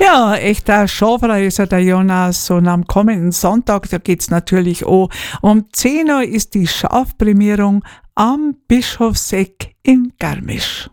Ja, echter Schafrer ist ja der Jonas und am kommenden Sonntag, da geht's natürlich auch. Um 10 Uhr ist die Schafprämierung am Bischofseck in Garmisch.